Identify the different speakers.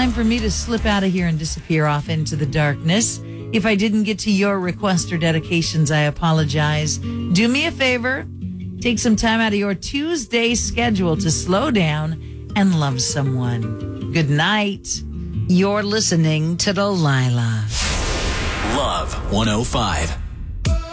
Speaker 1: time for me to slip out of here and disappear off into the darkness. If I didn't get to your request or dedications, I apologize. Do me a favor. Take some time out of your Tuesday schedule to slow down and love someone. Good night. You're listening to Delilah.
Speaker 2: Love 105.